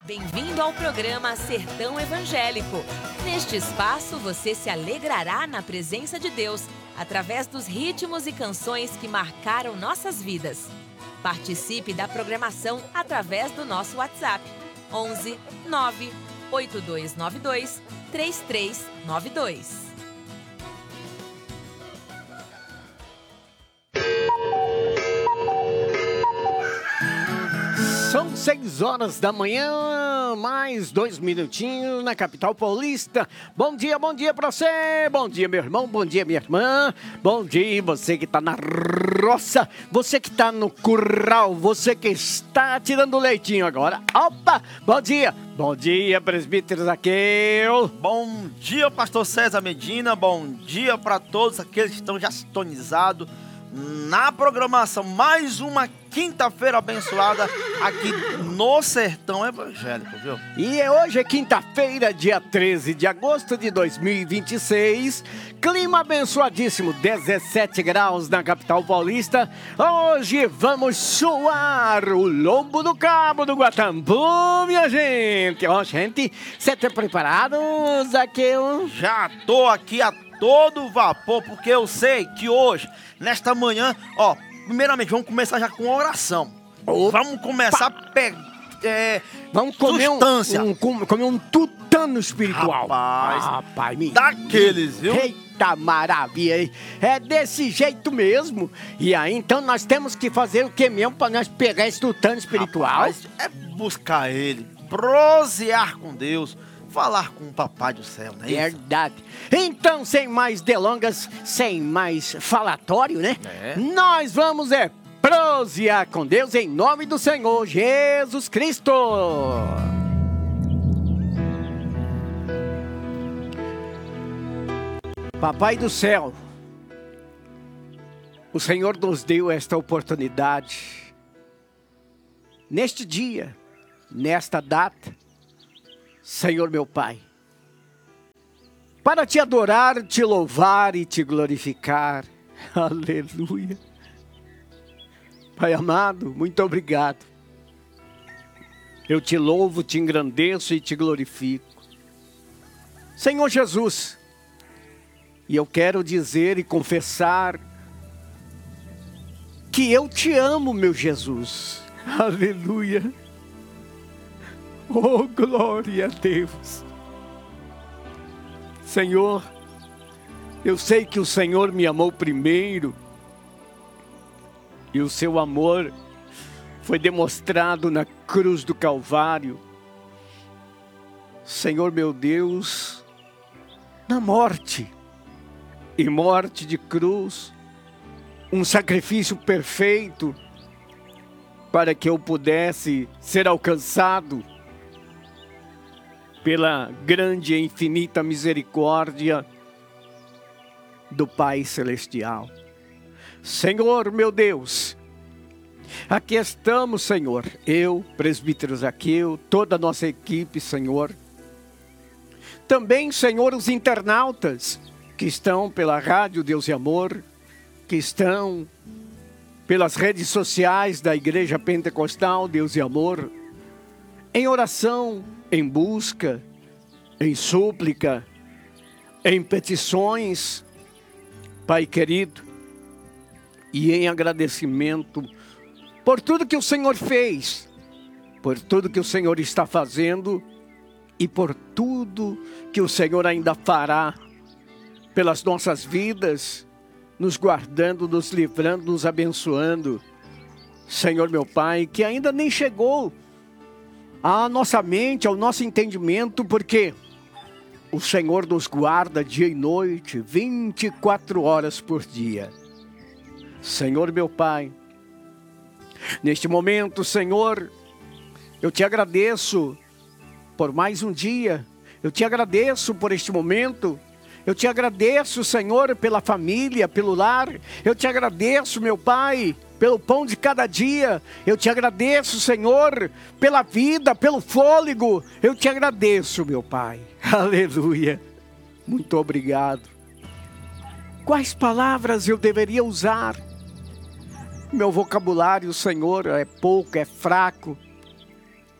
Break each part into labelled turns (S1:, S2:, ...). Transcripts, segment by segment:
S1: Bem-vindo ao programa Sertão Evangélico. Neste espaço, você se alegrará na presença de Deus, através dos ritmos e canções que marcaram nossas vidas. Participe da programação através do nosso WhatsApp, 11 9 8292 3392.
S2: São 6 horas da manhã, mais 2 minutinhos na capital paulista. Bom dia pra você. Bom dia, meu irmão. Bom dia, minha irmã. Bom dia, você que tá na roça. Você que tá no curral. Você que está tirando leitinho agora. Opa, bom dia. Bom dia, presbítero Zaqueu.
S3: Bom dia, pastor César Medina. Bom dia para todos aqueles que estão já sintonizados na programação. Mais uma quinta-feira abençoada aqui no Sertão Evangélico, viu?
S2: E hoje é quinta-feira, dia 13 de agosto de 2026. Clima abençoadíssimo, 17 graus na capital paulista. Hoje vamos suar o lombo do cabo do Guatambu, minha gente. Ó, gente, você tá preparado, Zaqueu?
S3: Já tô aqui a todo vapor, porque eu sei que hoje, nesta manhã, ó, primeiramente vamos começar já com oração.
S2: Opa!
S3: Vamos começar a pegar
S2: vamos comer
S3: substância.
S2: comer um tutano espiritual.
S3: Rapaz,
S2: menino.
S3: daqueles, viu?
S2: Eita maravilha, hein? É desse jeito mesmo. E aí, então, nós temos que fazer o que mesmo para nós pegar esse tutano espiritual?
S3: Rapaz, é buscar ele, prosear com Deus, falar com o papai do céu, não é isso?
S2: Verdade. Então, sem mais delongas, sem mais falatório, né? Nós vamos prosear com Deus em nome do Senhor Jesus Cristo. Papai do céu, o Senhor nos deu esta oportunidade, neste dia, nesta data, Senhor meu Pai, para te adorar, te louvar e te glorificar. Aleluia. Pai amado, muito obrigado. Eu te louvo, te engrandeço e te glorifico. Senhor Jesus, e eu quero dizer e confessar que eu te amo, meu Jesus. Aleluia. Oh, glória a Deus. Senhor, eu sei que o Senhor me amou primeiro. E o seu amor foi demonstrado na cruz do Calvário. Senhor meu Deus, na morte, e morte de cruz, um sacrifício perfeito para que eu pudesse ser alcançado pela grande e infinita misericórdia do Pai Celestial. Senhor, meu Deus, aqui estamos, Senhor, eu, presbítero Zaqueu, toda a nossa equipe, Senhor. Também, Senhor, os internautas que estão pela Rádio Deus e Amor, que estão pelas redes sociais da Igreja Pentecostal Deus e Amor, em oração, em busca, em súplica, em petições, Pai querido, e em agradecimento por tudo que o Senhor fez, por tudo que o Senhor está fazendo e por tudo que o Senhor ainda fará pelas nossas vidas, nos guardando, nos livrando, nos abençoando. Senhor meu Pai, que ainda nem chegou à nossa mente, ao nosso entendimento, porque o Senhor nos guarda dia e noite, 24 horas por dia. Senhor meu Pai, neste momento, Senhor, eu te agradeço por mais um dia, eu te agradeço por este momento, eu te agradeço, Senhor, pela família, pelo lar, eu te agradeço, meu Pai, pelo pão de cada dia, eu te agradeço, Senhor, pela vida, pelo fôlego, eu te agradeço, meu Pai, aleluia, muito obrigado. Quais palavras eu deveria usar? Meu vocabulário, Senhor, é pouco, é fraco.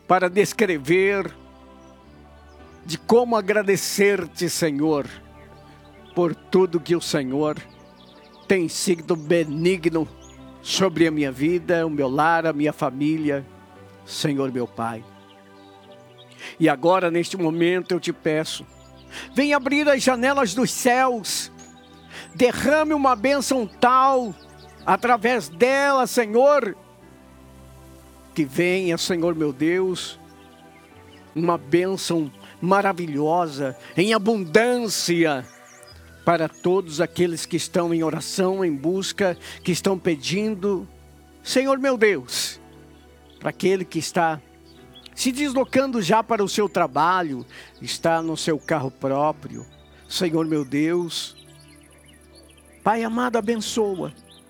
S2: para descrever de como agradecer-te, Senhor, por tudo que o Senhor tem sido benigno sobre a minha vida, o meu lar, a minha família, Senhor meu Pai. E agora, neste momento, eu te peço, vem abrir as janelas dos céus, derrame uma bênção tal, através dela, Senhor, que venha, Senhor meu Deus, uma bênção maravilhosa, em abundância, para todos aqueles que estão em oração, em busca, que estão pedindo, Senhor meu Deus, para aquele que está se deslocando já para o seu trabalho, está no seu carro próprio, Senhor meu Deus, Pai amado, abençoa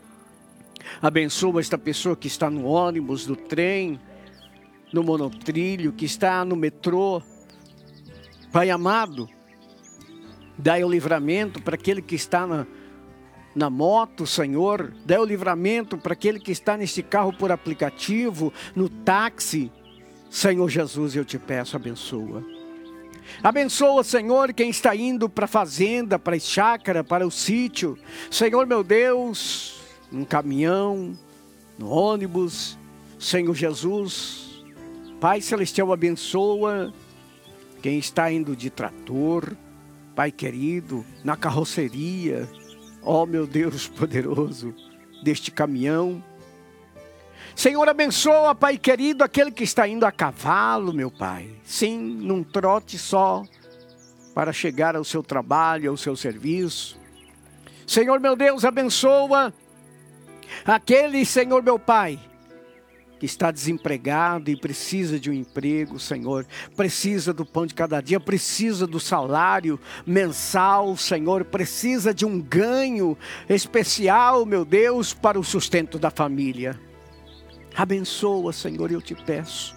S2: esta pessoa que está no ônibus, no trem, no monotrilho, que está no metrô, Pai amado, dai o livramento para aquele que está na moto, Senhor. Dai o livramento para aquele que está neste carro por aplicativo, no táxi. Senhor Jesus, eu te peço, abençoa. Abençoa, Senhor, quem está indo para a fazenda, para a chácara, para o sítio. Senhor meu Deus, no caminhão, no ônibus. Senhor Jesus, Pai Celestial, abençoa quem está indo de trator, Pai querido, na carroceria, ó meu Deus poderoso, deste caminhão. Senhor, abençoa, Pai querido, aquele que está indo a cavalo, meu Pai. Sim, num trote só, para chegar ao seu trabalho, ao seu serviço. Senhor, meu Deus, abençoa aquele, Senhor, meu Pai, que está desempregado e precisa de um emprego, Senhor, precisa do pão de cada dia, precisa do salário mensal, Senhor, precisa de um ganho especial, meu Deus, para o sustento da família. Abençoa, Senhor, eu te peço.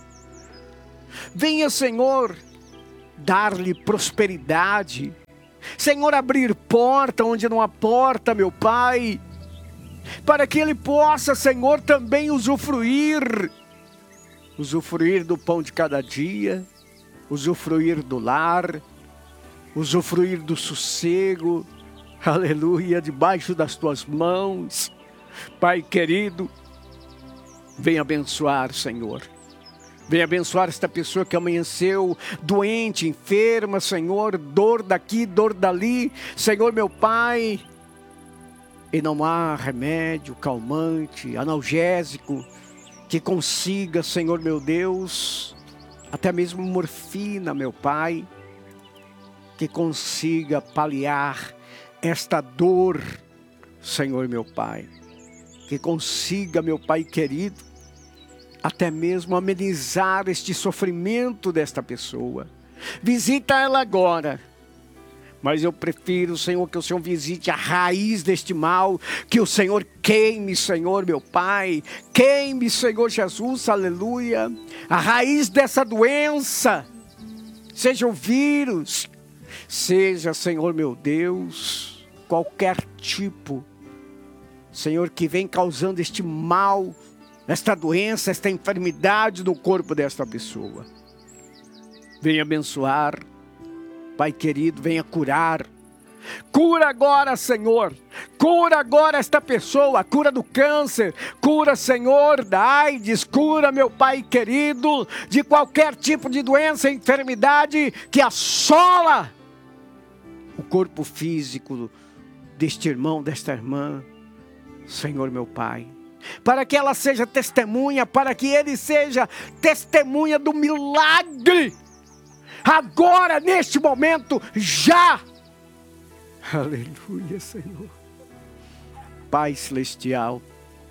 S2: Venha, Senhor, dar-lhe prosperidade. Senhor, abrir porta onde não há porta, meu Pai, para que ele possa, Senhor, também usufruir do pão de cada dia, usufruir do lar, usufruir do sossego, aleluia, debaixo das tuas mãos. Pai querido, vem abençoar, Senhor. Vem abençoar esta pessoa que amanheceu doente, enferma, Senhor, dor daqui, dor dali, Senhor meu Pai. E não há remédio, calmante, analgésico, que consiga, Senhor meu Deus, até mesmo morfina, meu Pai, que consiga paliar esta dor, Senhor meu Pai. Que consiga, meu Pai querido, até mesmo amenizar este sofrimento desta pessoa. Visita ela agora. Mas eu prefiro, Senhor, que o Senhor visite a raiz deste mal, que o Senhor queime, Senhor, meu Pai, queime, Senhor Jesus, aleluia, a raiz dessa doença, seja o vírus, seja, Senhor, meu Deus, qualquer tipo, Senhor, que vem causando este mal, esta doença, esta enfermidade no corpo desta pessoa. Venha abençoar, Pai querido, venha curar. Cura agora, Senhor. Cura agora esta pessoa. Cura do câncer. Cura, Senhor, da AIDS. Cura, meu Pai querido, de qualquer tipo de doença, enfermidade que assola o corpo físico deste irmão, desta irmã. Senhor, meu Pai, para que ela seja testemunha, para que ele seja testemunha do milagre. Agora, neste momento, já. Aleluia, Senhor. Pai celestial,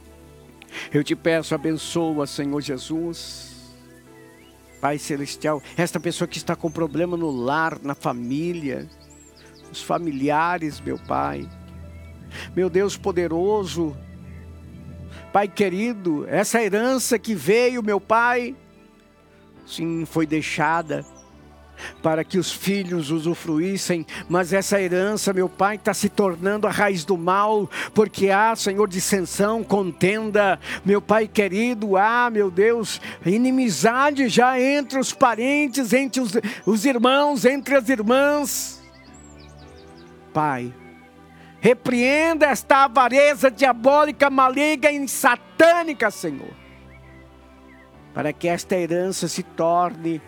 S2: eu te peço, abençoa, Senhor Jesus. Pai celestial, esta pessoa que está com problema no lar, na família, os familiares, meu Pai. Meu Deus poderoso, Pai querido, essa herança que veio, meu Pai, sim, foi deixada. para que os filhos usufruíssem, mas essa herança, meu Pai, está se tornando a raiz do mal, porque há, Senhor, dissensão, contenda, meu Pai querido, meu Deus, inimizade já entre os parentes, entre os irmãos, entre as irmãs. Pai, repreenda esta avareza diabólica, maligna e satânica, Senhor, para que esta herança se torne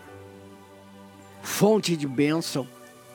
S2: fonte de bênção,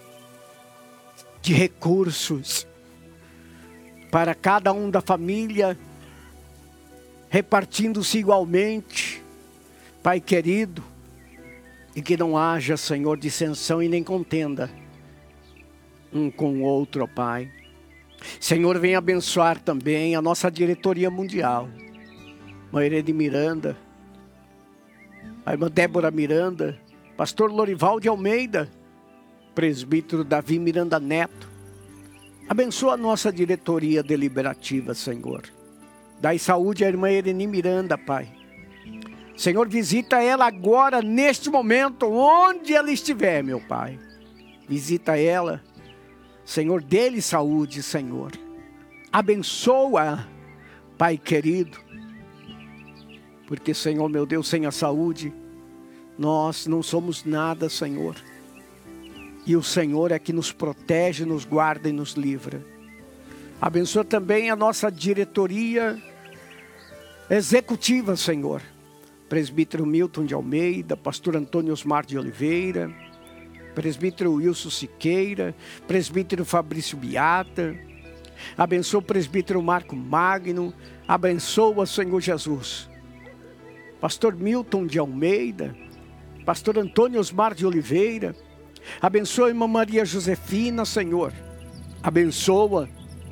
S2: de recursos, para cada um da família, repartindo-se igualmente, Pai querido, e que não haja, Senhor, dissensão e nem contenda, um com o outro, ó Pai. Senhor, vem abençoar também a nossa diretoria mundial, a irmã de Miranda, a irmã Débora Miranda, pastor Lorival de Almeida, presbítero Davi Miranda Neto. Abençoa a nossa diretoria deliberativa, Senhor. Dai saúde à irmã Ereni Miranda, Pai. Senhor, visita ela agora, neste momento, onde ela estiver, meu Pai. Visita ela. Senhor, dê-lhe saúde, Senhor. Abençoa, Pai querido. Porque, Senhor, meu Deus, sem a saúde, nós não somos nada, Senhor. E o Senhor é que nos protege, nos guarda e nos livra. Abençoa também a nossa diretoria executiva, Senhor. Presbítero Milton de Almeida, pastor Antônio Osmar de Oliveira, presbítero Wilson Siqueira, presbítero Fabrício Biata. Abençoa o presbítero Marco Magno. Abençoa, Senhor Jesus, pastor Milton de Almeida, pastor Antônio Osmar de Oliveira. Abençoa a irmã Maria Josefina, Senhor. Abençoa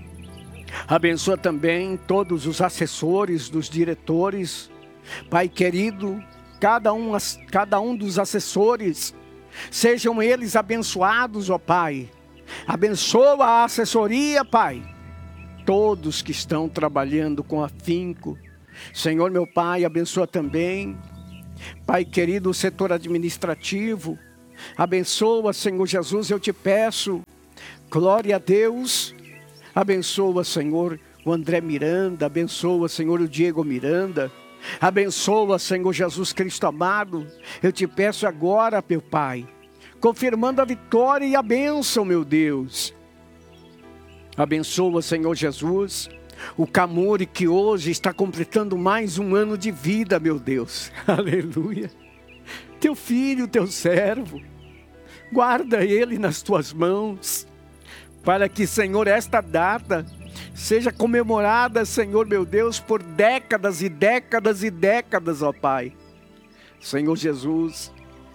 S2: também todos os assessores dos diretores. Pai querido, cada um dos assessores, sejam eles abençoados, ó Pai. Abençoa a assessoria, Pai. Todos que estão trabalhando com afinco. Senhor, meu Pai, abençoa também, Pai querido, o setor administrativo. Abençoa, Senhor Jesus, eu te peço. Glória a Deus. Abençoa, Senhor, o André Miranda. Abençoa, Senhor, o Diego Miranda. Abençoa, Senhor Jesus Cristo amado. Eu te peço agora, meu Pai, confirmando a vitória e a bênção, meu Deus. Abençoa, Senhor Jesus, o Camuri, que hoje está completando mais um ano de vida, meu Deus. Aleluia. Teu filho, teu servo, guarda ele nas tuas mãos, para que, Senhor, esta data seja comemorada, Senhor, meu Deus, por décadas e décadas e décadas, ó Pai. Senhor Jesus,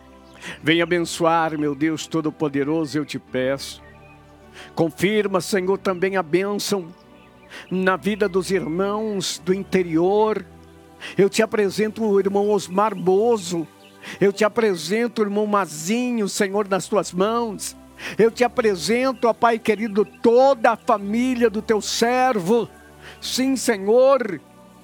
S2: vem abençoar, meu Deus Todo-Poderoso, eu te peço. Confirma, Senhor, também a bênção na vida dos irmãos do interior. Eu te apresento o irmão Osmar Bozo. Eu te apresento o irmão Mazinho, Senhor, nas tuas mãos. Eu te apresento, ó Pai querido, toda a família do teu servo. Sim, Senhor.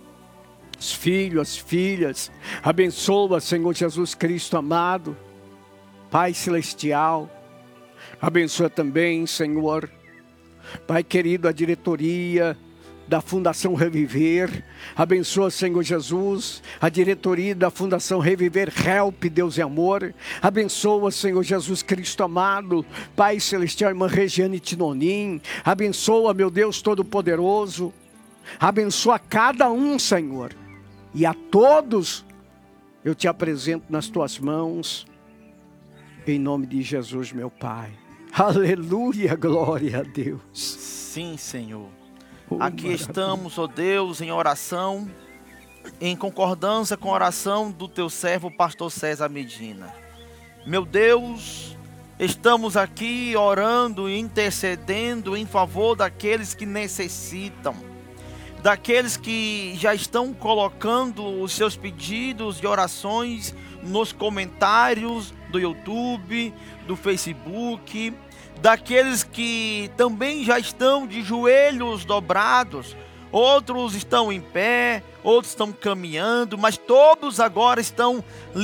S2: Os filhos, as filhas. Abençoa, Senhor Jesus Cristo amado. Pai celestial. Abençoa também, Senhor, Pai querido, a diretoria da Fundação Reviver. Abençoa, Senhor Jesus, a diretoria da Fundação Reviver Help, Deus e Amor. Abençoa, Senhor Jesus Cristo amado, Pai celestial, irmã Regiane Tinonim. Abençoa, meu Deus Todo-Poderoso. Abençoa cada um, Senhor. E a todos eu te apresento nas tuas mãos. Em nome de Jesus, meu Pai. Aleluia, glória a Deus.
S3: Sim, Senhor. Aqui estamos, ó Deus, em oração, em concordância com a oração do teu servo, pastor César Medina. Meu Deus, estamos aqui orando e intercedendo em favor daqueles que necessitam, daqueles que já estão colocando os seus pedidos de orações nos comentários do YouTube, do Facebook, daqueles que também já estão de joelhos dobrados, outros estão em pé, outros estão caminhando, mas todos agora estão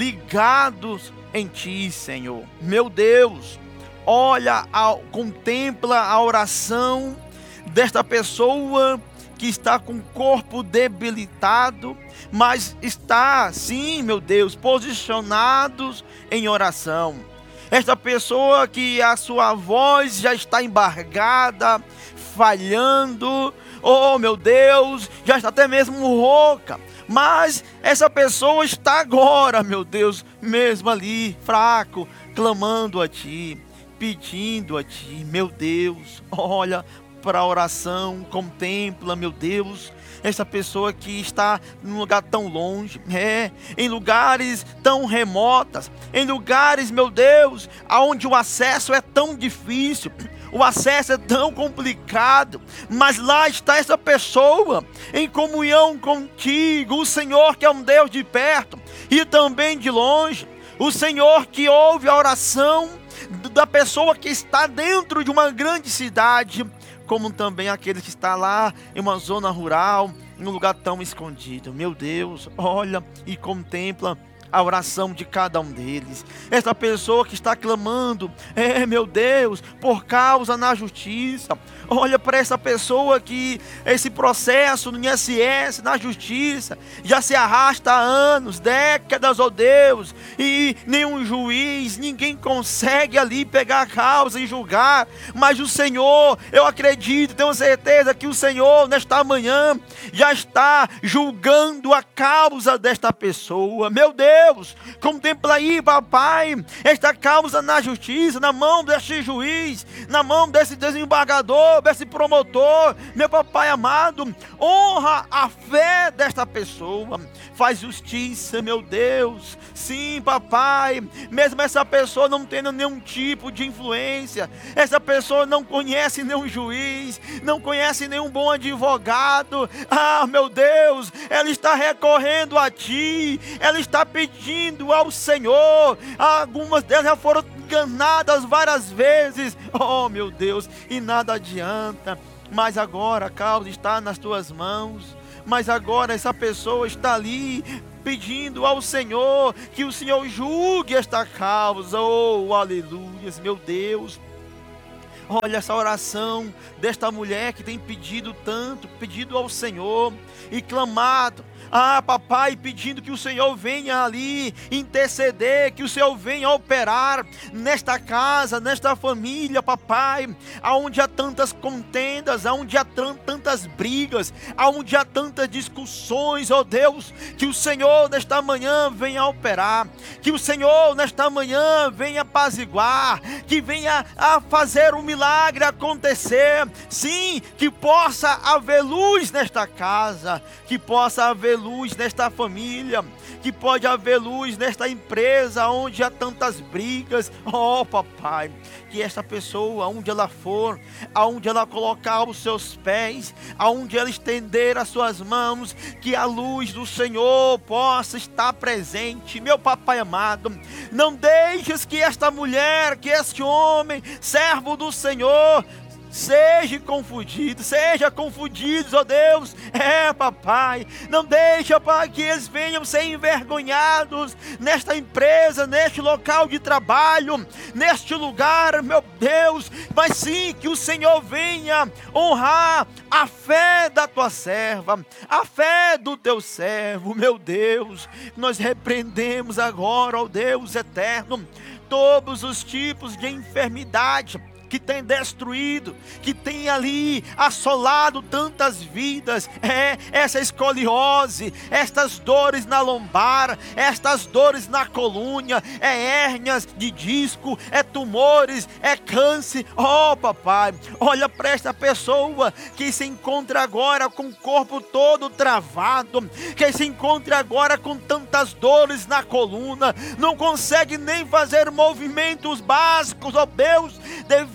S3: ligados em Ti, Senhor. Meu Deus, olha, contempla a oração desta pessoa que está com o corpo debilitado, mas está, sim, meu Deus, posicionados em oração. Esta pessoa que a sua voz já está embargada, falhando, oh meu Deus, já está até mesmo rouca, mas essa pessoa está agora, meu Deus, mesmo ali, fraco, clamando a Ti, pedindo a Ti, meu Deus, olha para a oração, contempla, meu Deus, essa pessoa que está num lugar tão longe, em lugares tão remotos, em lugares, meu Deus, aonde o acesso é tão difícil, o acesso é tão complicado, mas lá está essa pessoa em comunhão contigo, o Senhor que é um Deus de perto e também de longe, o Senhor que ouve a oração da pessoa que está dentro de uma grande cidade, como também aquele que está lá em uma zona rural, em um lugar tão escondido. Meu Deus, olha e contempla a oração de cada um deles. Esta pessoa que está clamando, meu Deus, por causa na justiça. Olha para essa pessoa que esse processo no INSS, na justiça, já se arrasta há anos, décadas, ó Deus, e nenhum juiz, ninguém consegue ali pegar a causa e julgar, mas o Senhor, eu acredito, tenho certeza que o Senhor nesta manhã já está julgando a causa desta pessoa. Meu Deus, contempla aí, papai, esta causa na justiça, na mão deste juiz, na mão desse desembargador, desse promotor, meu papai amado, honra a fé desta pessoa, faz justiça, meu Deus, sim, papai, mesmo essa pessoa não tendo nenhum tipo de influência, essa pessoa não conhece nenhum juiz, não conhece nenhum bom advogado, meu Deus, ela está recorrendo a Ti, ela está pedindo ao Senhor, algumas delas já foram enganadas várias vezes, oh meu Deus, e nada adianta, mas agora a causa está nas Tuas mãos, mas agora essa pessoa está ali pedindo ao Senhor que o Senhor julgue esta causa, oh aleluias, meu Deus. Olha essa oração desta mulher que tem pedido tanto, pedido ao Senhor e clamado, papai, pedindo que o Senhor venha ali interceder, que o Senhor venha operar nesta casa, nesta família, papai, aonde há tantas contendas, aonde há tantas brigas, aonde há tantas discussões, ó Deus, que o Senhor nesta manhã venha operar, que o Senhor nesta manhã venha apaziguar, que venha a fazer um milagre acontecer, sim, que possa haver luz nesta casa, que possa haver luz nesta família, que pode haver luz nesta empresa onde há tantas brigas, oh papai, que esta pessoa, aonde ela for, aonde ela colocar os seus pés, aonde ela estender as suas mãos, que a luz do Senhor possa estar presente, meu papai amado, não deixes que esta mulher, que este homem, servo do Senhor, seja confundidos, ó Deus, papai, não deixa para que eles venham ser envergonhados nesta empresa, neste local de trabalho, neste lugar, meu Deus, mas sim que o Senhor venha honrar a fé da tua serva, a fé do teu servo, meu Deus, nós repreendemos agora, ó Deus eterno, todos os tipos de enfermidade que tem destruído, que tem ali assolado tantas vidas, essa escoliose, estas dores na lombar, estas dores na coluna, hérnias de disco, tumores, câncer, oh papai, olha para esta pessoa que se encontra agora com o corpo todo travado, que se encontra agora com tantas dores na coluna, não consegue nem fazer movimentos básicos, oh Deus, devido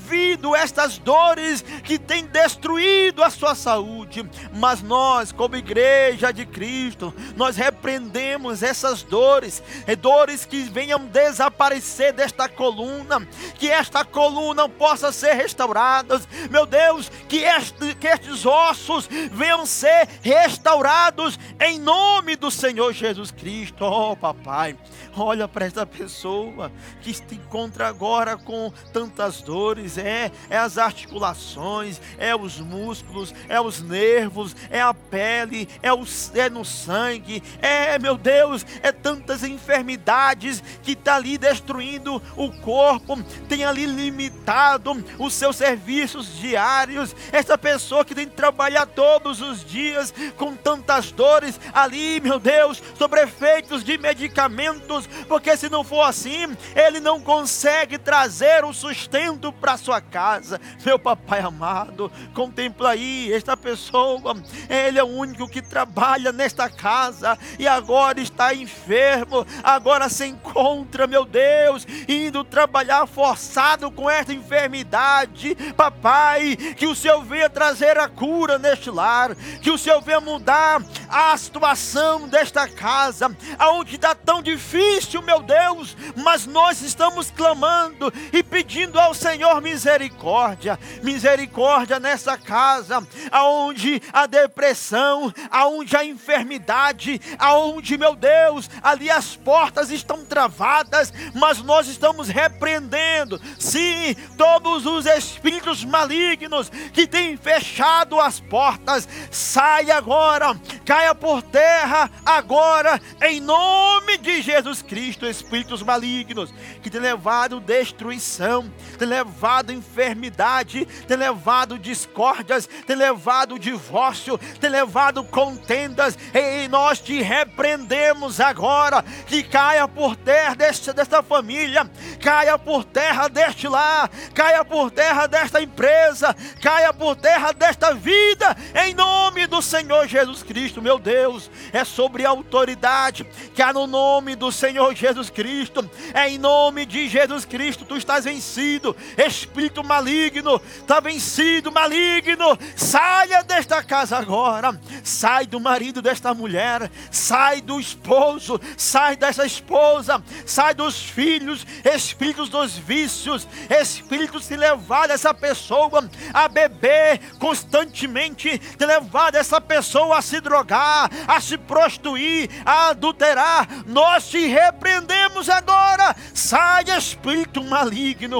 S3: devido a estas dores que têm destruído a sua saúde. Mas nós, como igreja de Cristo, nós repreendemos essas dores, dores que venham desaparecer desta coluna, que esta coluna possa ser restaurada, meu Deus, que estes ossos venham ser restaurados em nome do Senhor Jesus Cristo. Oh, papai, olha para esta pessoa que se encontra agora com tantas dores, é as articulações, é os músculos, é os nervos, é a pele, é no sangue, meu Deus, é tantas enfermidades que está ali destruindo o corpo, tem ali limitado os seus serviços diários. Essa pessoa que tem que trabalhar todos os dias com tantas dores ali, meu Deus, sobre efeitos de medicamentos, porque se não for assim, ele não consegue trazer o sustento para sua casa. Meu papai amado, contempla aí esta pessoa, ele é o único que trabalha nesta casa e agora está enfermo, agora se encontra, meu Deus, indo trabalhar forçado com esta enfermidade. Papai, que o Senhor venha trazer a cura neste lar, que o Senhor venha mudar a situação desta casa, aonde está tão difícil, meu Deus, mas nós estamos clamando e pedindo ao Senhor misericórdia, misericórdia nessa casa, aonde a depressão, aonde a enfermidade, aonde, meu Deus, ali as portas estão travadas, mas nós estamos repreendendo, sim, todos os espíritos malignos que têm fechado as portas. Saia agora, caia por terra agora, em nome de Jesus Cristo. Espíritos malignos que têm levado destruição, têm levado enfermidade, têm levado discórdias, têm levado divórcio, têm levado contendas, e nós te repreendemos agora, que caia por terra desta família, caia por terra deste lar, caia por terra desta empresa, caia por terra desta vida, em nome do Senhor Jesus Cristo. Meu Deus, é sobre a autoridade que há no nome do Senhor Jesus Cristo, é em nome de Jesus Cristo, tu estás vencido, espírito maligno, está vencido, maligno, saia desta casa agora, sai do marido desta mulher, sai do esposo, sai dessa esposa, sai dos filhos, espíritos dos vícios, espíritos que levaram essa pessoa a beber constantemente, que levaram essa pessoa a se drogar, a se prostituir, a adulterar. Nós te repreendemos agora, sai espírito maligno.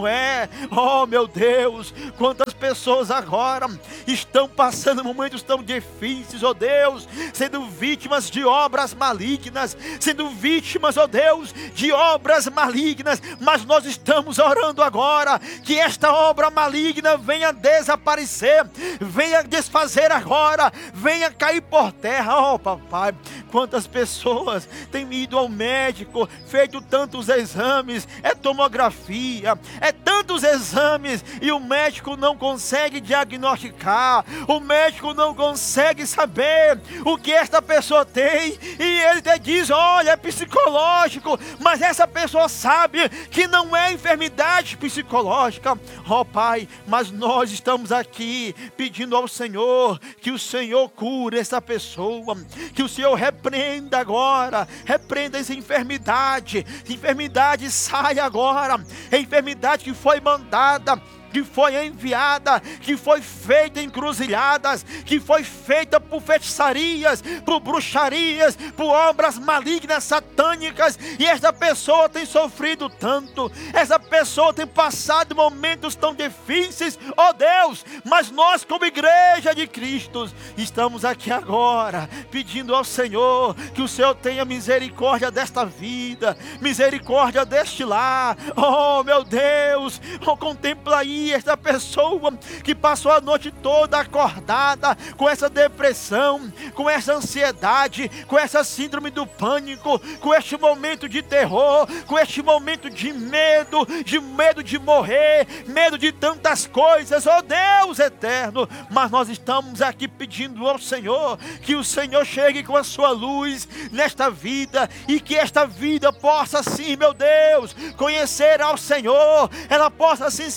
S3: Oh meu Deus, quantas pessoas agora estão passando momentos tão difíceis, oh Deus, sendo vítimas de obras malignas, sendo vítimas, oh Deus, de obras malignas, mas nós estamos orando agora, que esta obra maligna venha desaparecer, venha desfazer agora, venha cair por terra. Oh papai, quantas pessoas têm ido ao médico, feito tantos exames, é tomografia, é tantos exames, e o médico não consegue diagnosticar, o médico não consegue saber o que esta pessoa tem, e ele te diz, olha, é psicológico, mas essa pessoa sabe que não é enfermidade psicológica. Oh Pai, mas nós estamos aqui pedindo ao Senhor que o Senhor cure essa pessoa, que o Senhor repreenda agora, repreenda essa enfermidade, sai agora, a enfermidade que foi mandada, que foi enviada, que foi feita em encruzilhadas, que foi feita por feitiçarias, por bruxarias, por obras malignas, satânicas, e esta pessoa tem sofrido tanto, essa pessoa tem passado momentos tão difíceis, oh Deus, mas nós como igreja de Cristo, estamos aqui agora, pedindo ao Senhor, que o Senhor tenha misericórdia desta vida, misericórdia deste lar. Oh meu Deus, contempla aí esta pessoa que passou a noite toda acordada com essa depressão, com essa ansiedade, com essa síndrome do pânico, com este momento de terror, com este momento de medo de morrer, medo de tantas coisas, oh Deus eterno, mas nós estamos aqui pedindo ao Senhor, que o Senhor chegue com a sua luz nesta vida, e que esta vida possa sim, meu Deus, conhecer ao Senhor, ela possa sim se achegar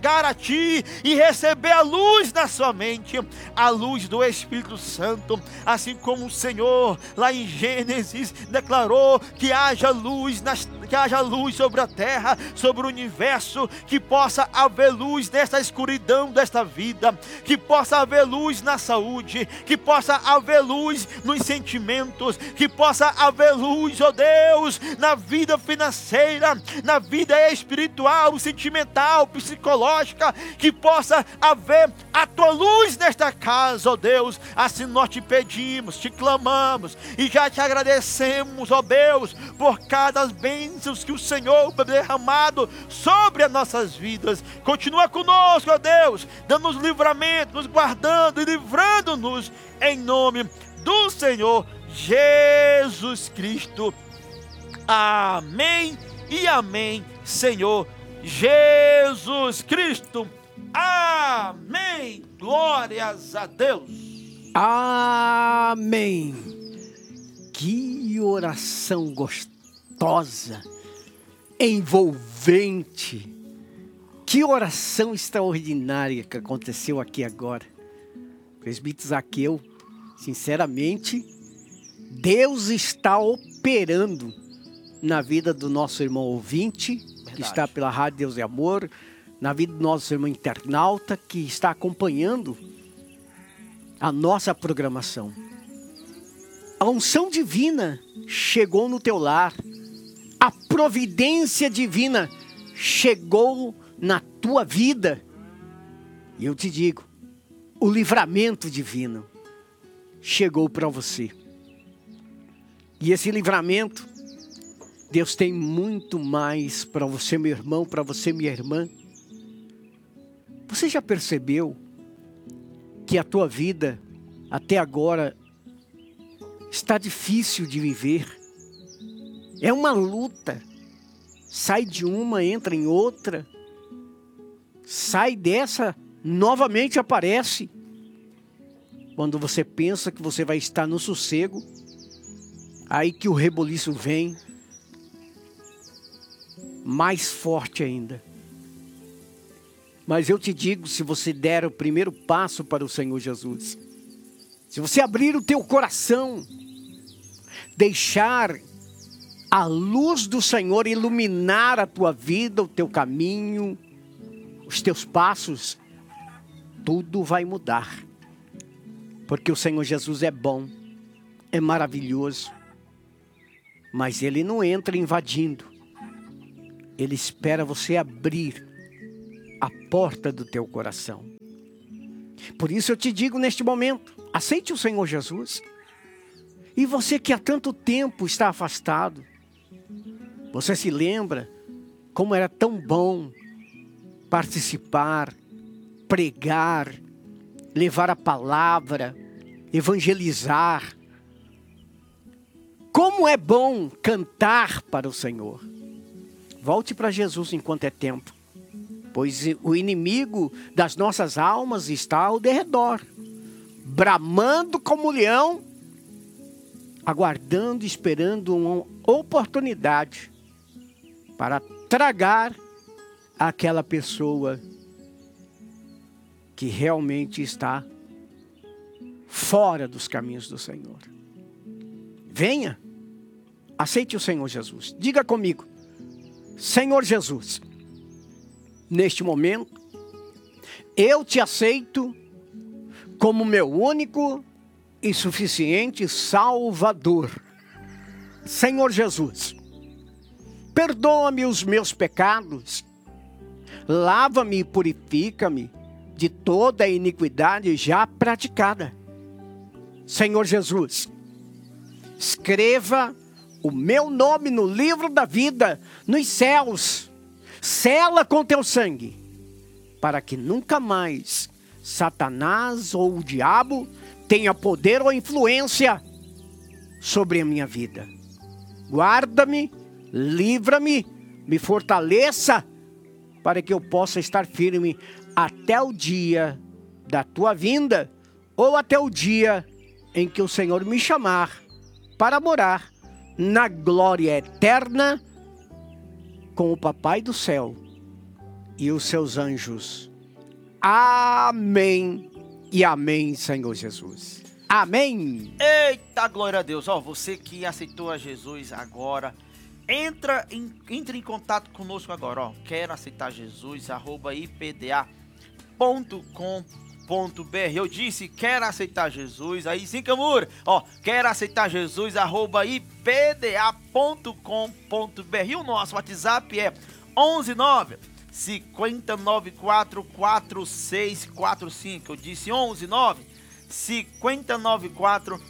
S3: chegar a ti e receber a luz na sua mente, a luz do Espírito Santo, assim como o Senhor lá em Gênesis declarou que haja luz sobre a terra, sobre o universo, que possa haver luz nesta escuridão desta vida, que possa haver luz na saúde, que possa haver luz nos sentimentos, que possa haver luz, ó Deus, na vida financeira, na vida espiritual, sentimental, psicológica, que possa haver a tua luz nesta casa, ó Deus. Assim nós te pedimos, te clamamos e já te agradecemos, ó Deus, por cada bênçãos que o Senhor tem derramado sobre as nossas vidas. Continua conosco, ó Deus, dando-nos livramento, nos guardando e livrando-nos, em nome do Senhor Jesus Cristo. Amém e amém, Senhor Jesus Cristo. Amém. Glórias a Deus.
S2: Amém. Que oração gostosa, envolvente. Que oração extraordinária que aconteceu aqui agora. Presbítero Zaqueu, sinceramente, Deus está operando na vida do nosso irmão ouvinte, verdade, que está pela Rádio Deus e Amor, na vida do nosso irmão internauta, que está acompanhando a nossa programação. A unção divina chegou no teu lar, a providência divina chegou na tua vida. E eu te digo, o livramento divino chegou para você. E esse livramento, Deus tem muito mais para você, meu irmão, para você, minha irmã. Você já percebeu que a tua vida até agora está difícil de viver? É uma luta. Sai de uma, entra em outra. Sai dessa, novamente aparece. Quando você pensa que você vai estar no sossego, aí que o reboliço vem, mais forte ainda. Mas eu te digo, se você der o primeiro passo para o Senhor Jesus, se você abrir o teu coração, deixar a luz do Senhor iluminar a tua vida, o teu caminho, os teus passos, tudo vai mudar. Porque o Senhor Jesus é bom, é maravilhoso, mas Ele não entra invadindo. Ele espera você abrir a porta do teu coração. Por isso eu te digo neste momento, aceite o Senhor Jesus. E você que há tanto tempo está afastado, você se lembra como era tão bom participar, pregar, levar a palavra, evangelizar. Como é bom cantar para o Senhor. Volte para Jesus enquanto é tempo, pois o inimigo das nossas almas está ao derredor, bramando como leão, aguardando, esperando uma oportunidade para tragar aquela pessoa que realmente está fora dos caminhos do Senhor. Venha, aceite o Senhor Jesus. Diga comigo: Senhor Jesus, neste momento, eu te aceito como meu único e suficiente Salvador. Senhor Jesus, perdoa-me os meus pecados, lava-me e purifica-me de toda a iniquidade já praticada. Senhor Jesus, escreva o meu nome no livro da vida, nos céus. Sela com teu sangue, para que nunca mais Satanás ou o diabo tenha poder ou influência sobre a minha vida. Guarda-me, livra-me, me fortaleça, para que eu possa estar firme até o dia da tua vinda, ou até o dia em que o Senhor me chamar para morar na glória eterna com o Papai do céu, e os seus anjos. Amém e amém, Senhor Jesus. Amém.
S3: Eita, glória a Deus. Ó, você que aceitou a Jesus agora, entre em contato conosco agora, ó. Quero aceitar Jesus, @ipda.com.br. Eu disse, quero aceitar Jesus. Aí sim, Camura. Ó, quero aceitar Jesus, @ipda.com.br. E o nosso WhatsApp é 119 5094 4645. Eu disse 119 5094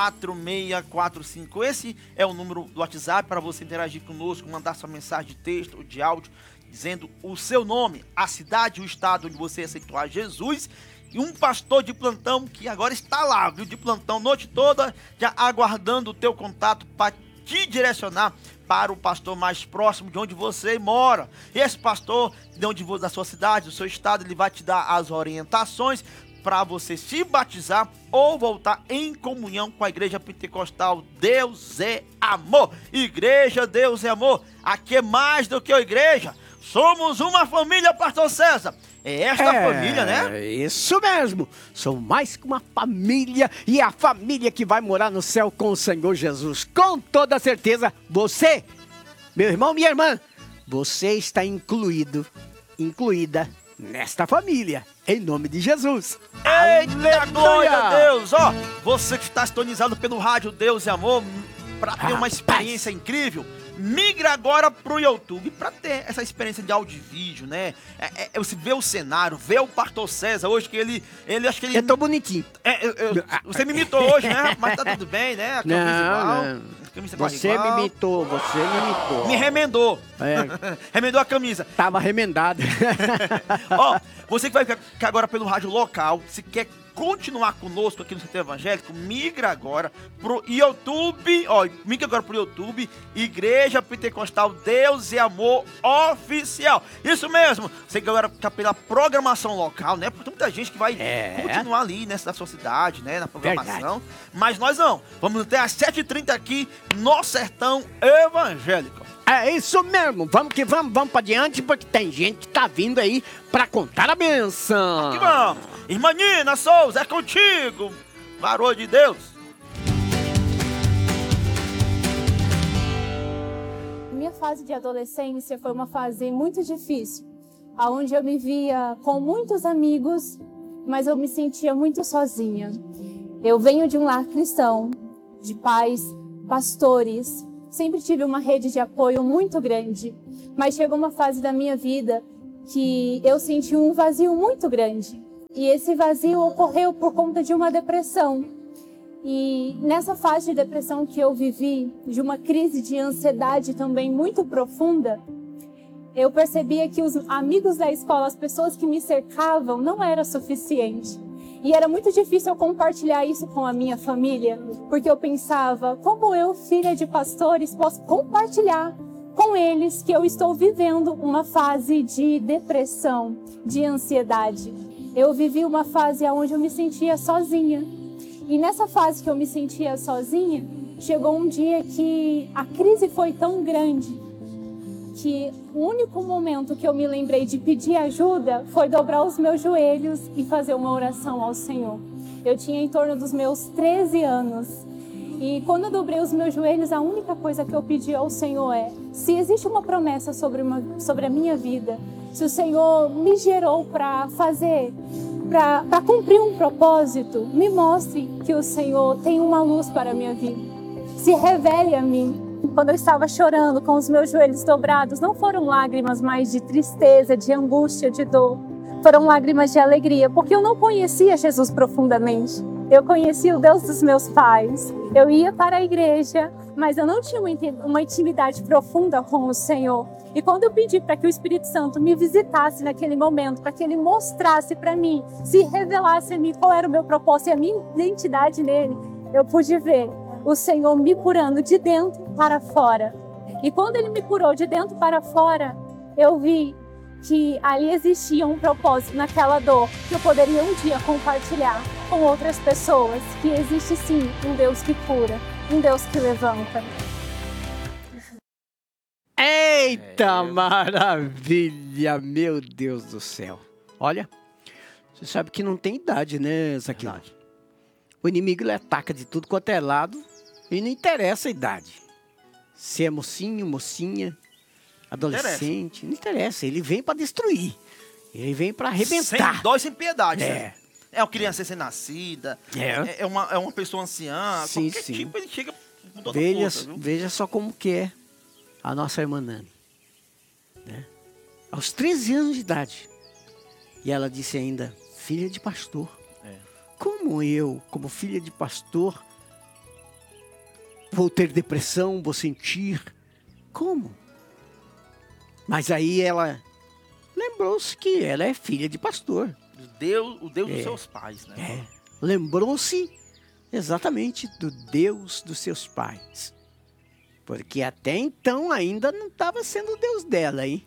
S3: 4645. Esse é o número do WhatsApp para você interagir conosco, mandar sua mensagem de texto ou de áudio, dizendo o seu nome, a cidade, o estado onde você aceitou a Jesus, e um pastor de plantão que agora está lá, viu, de plantão, noite toda, já aguardando o teu contato para te direcionar para o pastor mais próximo de onde você mora. E esse pastor, da sua cidade, do seu estado, ele vai te dar as orientações para você se batizar ou voltar em comunhão com a Igreja Pentecostal Deus é Amor. Igreja Deus é Amor. Aqui é mais do que a igreja. Somos uma família, pastor César. É esta família, né?
S2: Isso mesmo. Somos mais que uma família, e é a família que vai morar no céu com o Senhor Jesus. Com toda certeza, você, meu irmão, minha irmã, você está incluída nesta família, em nome de Jesus.
S3: Eita, glória a Deus! Ó, você que está sintonizado pelo rádio Deus e Amor, para ter uma experiência incrível, migra agora pro YouTube para ter essa experiência de áudio e vídeo, né? Você vê o cenário, vê o pastor César hoje, que ele acho que ele...
S2: Eu tô bonitinho.
S3: Você me imitou hoje, né? Mas tá tudo bem, né? A camisa igual.
S2: Você me imitou.
S3: Me remendou. Remendou a camisa.
S2: Tava remendado.
S3: Ó, você que vai ficar agora pelo rádio local, se quer continuar conosco aqui no Centro Evangélico, migra agora pro YouTube, Igreja Pentecostal Deus e Amor Oficial. Isso mesmo, você que agora fica pela programação local, né? Porque tem muita gente que vai continuar ali, né, na sua cidade, né, na programação. Verdade. Mas nós não, vamos até às 7h30 aqui no Sertão Evangélico.
S2: É isso mesmo, vamos que vamos para adiante, porque tem gente que tá vindo aí para contar a benção.
S3: Aqui vamos, irmã Nina Souza, é contigo, varão de Deus.
S4: Minha fase de adolescência foi uma fase muito difícil, onde eu me via com muitos amigos, mas eu me sentia muito sozinha. Eu venho de um lar cristão, de pais, pastores. Sempre tive uma rede de apoio muito grande, mas chegou uma fase da minha vida que eu senti um vazio muito grande. E esse vazio ocorreu por conta de uma depressão. E nessa fase de depressão que eu vivi, de uma crise de ansiedade também muito profunda, eu percebia que os amigos da escola, as pessoas que me cercavam, não era suficiente. E era muito difícil eu compartilhar isso com a minha família, porque eu pensava, como eu, filha de pastores, posso compartilhar com eles que eu estou vivendo uma fase de depressão, de ansiedade. Eu vivi uma fase onde eu me sentia sozinha. E nessa fase que eu me sentia sozinha, chegou um dia que a crise foi tão grande que o único momento que eu me lembrei de pedir ajuda foi dobrar os meus joelhos e fazer uma oração ao Senhor. Eu tinha em torno dos meus 13 anos. E quando eu dobrei os meus joelhos, a única coisa que eu pedi ao Senhor é: se existe uma promessa sobre a minha vida, se o Senhor me gerou para cumprir um propósito, me mostre que o Senhor tem uma luz para a minha vida. Se revele a mim. Quando eu estava chorando com os meus joelhos dobrados, não foram lágrimas mais de tristeza, de angústia, de dor. Foram lágrimas de alegria, porque eu não conhecia Jesus profundamente. Eu conhecia o Deus dos meus pais. Eu ia para a igreja, mas eu não tinha uma intimidade profunda com o Senhor. E quando eu pedi para que o Espírito Santo me visitasse naquele momento, para que Ele mostrasse para mim, se revelasse a mim qual era o meu propósito e a minha identidade nele, eu pude ver o Senhor me curando de dentro para fora. E quando Ele me curou de dentro para fora, eu vi que ali existia um propósito naquela dor que eu poderia um dia compartilhar com outras pessoas, que existe sim um Deus que cura, um Deus que levanta.
S2: Eita, maravilha, meu Deus do céu. Olha, você sabe que não tem idade, né, Zaqueu?
S3: Verdade.
S2: O inimigo, ele ataca de tudo quanto é lado e não interessa a idade. Se é mocinho, mocinha, adolescente, não interessa. Ele vem para destruir. Ele vem para arrebentar.
S3: Sem dó e sem piedade.
S2: É.
S3: Né? É uma criança recém-nascida, é uma pessoa anciã,
S2: Sim,
S3: qualquer
S2: sim.
S3: tipo, ele chega com toda força, viu?
S2: Veja só como que é a nossa irmã Nani. Né? Aos 13 anos de idade. E ela disse ainda, filha de pastor.
S3: É.
S2: Como eu, como filha de pastor, vou ter depressão, vou sentir? Como? Mas aí ela lembrou-se que ela é filha de pastor.
S3: O Deus dos seus pais, né?
S2: É. Lembrou-se exatamente do Deus dos seus pais. Porque até então ainda não estava sendo o Deus dela, hein?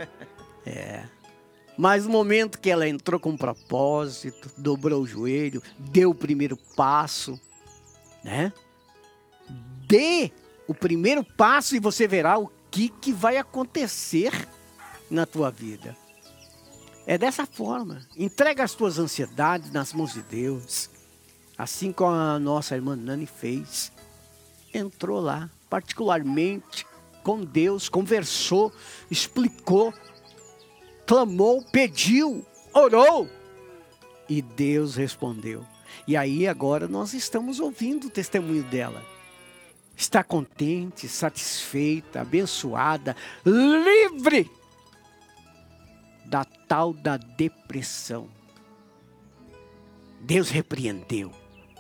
S2: Mas no momento que ela entrou com propósito, dobrou o joelho, deu o primeiro passo, né? Dê o primeiro passo e você verá o que vai acontecer na tua vida. É dessa forma. Entrega as tuas ansiedades nas mãos de Deus. Assim como a nossa irmã Nani fez. Entrou lá, particularmente, com Deus, conversou, explicou, clamou, pediu, orou. E Deus respondeu. E aí agora nós estamos ouvindo o testemunho dela. Está contente, satisfeita, abençoada, livre da tal da depressão. Deus repreendeu.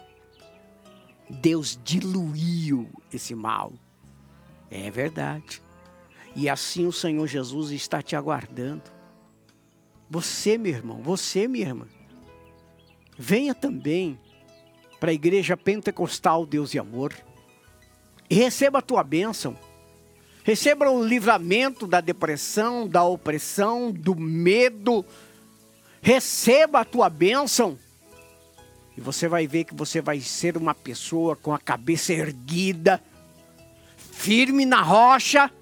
S2: Deus diluiu esse mal. É verdade. E assim o Senhor Jesus está te aguardando. Você, meu irmão, você, minha irmã, venha também para a Igreja Pentecostal Deus e Amor e receba a tua bênção. Receba o livramento da depressão, da opressão, do medo. Receba a tua bênção. E você vai ver que você vai ser uma pessoa com a cabeça erguida, firme na rocha.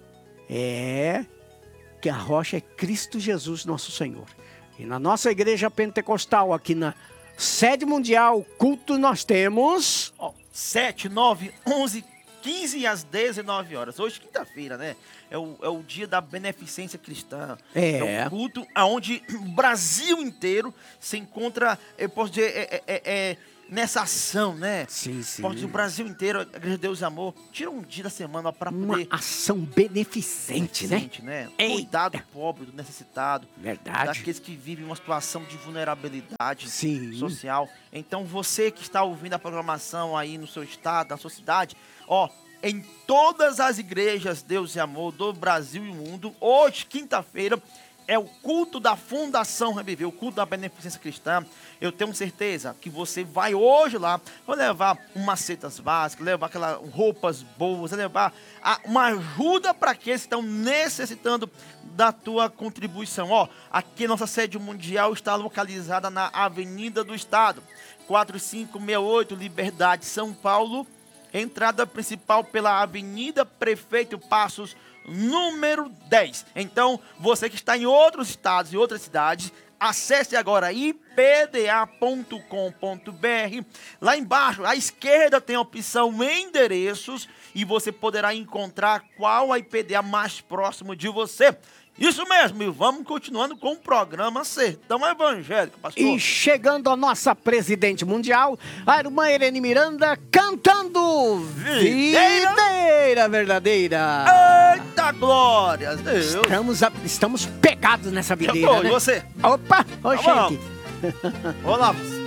S2: Que a rocha é Cristo Jesus, nosso Senhor. E na nossa igreja pentecostal, aqui na sede mundial, culto nós temos...
S3: 7, 9, 11, 15 às 19 horas. Hoje, quinta-feira, né? É o dia da beneficência cristã. É um culto onde o Brasil inteiro se encontra, eu posso dizer, nessa ação, né?
S2: Sim, sim.
S3: Posso dizer, o Brasil inteiro, a Igreja de Deus e Amor, tira um dia da semana para poder...
S2: Uma ação beneficente, né?
S3: Cuidar do pobre, do necessitado.
S2: Verdade.
S3: Daqueles que vivem uma situação de vulnerabilidade
S2: social.
S3: Então, você que está ouvindo a programação aí no seu estado, na sua cidade, em todas as igrejas Deus e Amor do Brasil e mundo, hoje, quinta-feira, é o culto da Fundação Reviver, o culto da Beneficência Cristã. Eu tenho certeza que você vai hoje lá, vai levar umas cestas básicas, levar aquelas roupas boas, vai levar uma ajuda para aqueles que estão necessitando da tua contribuição. Aqui nossa sede mundial está localizada na Avenida do Estado, 4568, Liberdade, São Paulo. Entrada principal pela Avenida Prefeito Passos, número 10. Então, você que está em outros estados e outras cidades, acesse agora ipda.com.br. Lá embaixo, à esquerda, tem a opção endereços e você poderá encontrar qual a IPDA mais próximo de você. Isso mesmo, e vamos continuando com o programa Sertão Evangélico, pastor.
S2: E chegando a nossa presidente mundial, a irmã Irene Miranda, cantando Videira Verdadeira.
S3: Eita glória, Deus.
S2: Estamos pegados nessa videira,
S3: Eu tô,
S2: né?
S3: e você?
S2: Opa, gente.
S3: Vamos lá,